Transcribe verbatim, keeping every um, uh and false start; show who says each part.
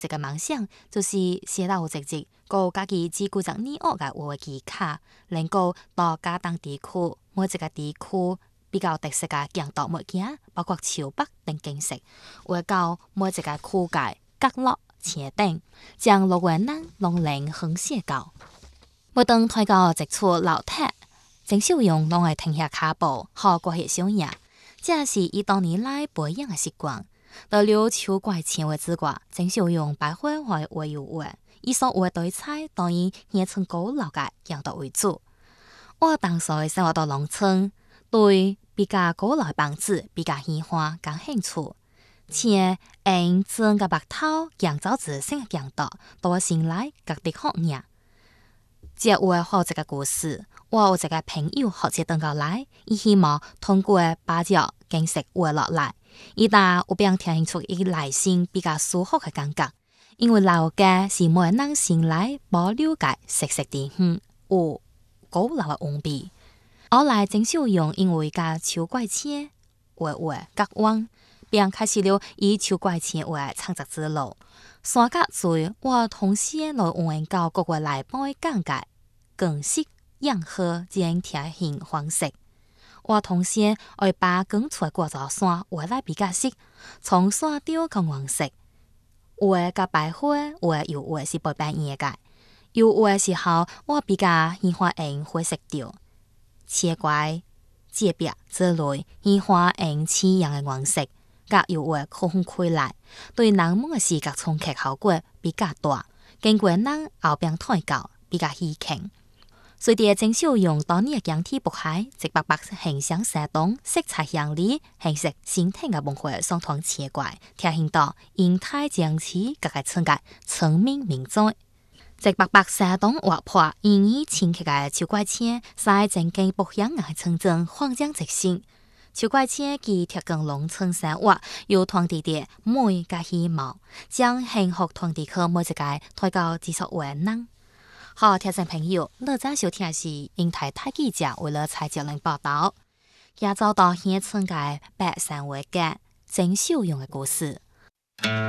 Speaker 1: 一个梦想就是写到有直接，有家己自几十年学嘅话技巧，能够到家当地区每一个地区比较特色嘅行道物件，包括潮北等景色，会到每一个区界角落车顶，将路过人拢能横写到。每当推到一处老塔，郑秀荣拢会停下脚步，好挂翕相影。这是伊多年来培养嘅习惯。到了秋怪前的之外，郑秀荣百花花为有画，伊所画对彩当然野村古老嘅样道为主。我当初嘅生活到农村，对比较古老嘅房子比较喜欢感兴趣。且用整个白头养走自身嘅样道，到我醒来各地学影。这画好一个故事，我有一个朋友学这登过来，伊希望通过把这景色画落来。伊但有并听出伊内心比较舒服嘅感觉，因为老家是每个人心内保留嘅熟悉地方，有古老嘅温味。后来郑秀荣因为甲秋怪车画画角弯，并开始了以秋怪车画创作之路。山甲水，我同时来运用到各国内部嘅讲解、更色、样和这贴形方式。我同时会把光出过座山画来比较色，从山雕到黄色，有的甲白花，有的又有的是白白圆嘅。有有的时候，我比较喜欢用灰色调、切怪、界壁之类，喜欢用似样嘅颜色，甲有有的可分开来，对人们嘅视觉冲击效果比较大。经过人后边推教比较稀轻。随着郑秀荣多年嘅疆体渤海，直白白形象生动，色彩亮丽，形成新体嘅文化双团切怪，体现到形态将持各个村嘅村民民众。直白白生动活泼，因以清澈嘅秋怪车，使整间北乡嘅村镇焕然一新。秋怪车既贴近农村生活，又传递着美甲希望，将幸福传递去每一个推到接触的人。好，听众朋友，你早收听的是英台台记者为了蔡杰伦报道，也找到乡村嘅百山为家郑秀荣嘅故事。